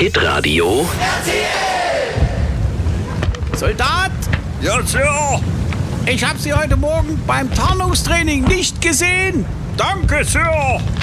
Hitradio. Soldat, Ja, Sir. ich habe Sie heute Morgen beim Tarnungstraining nicht gesehen. Danke, Sir.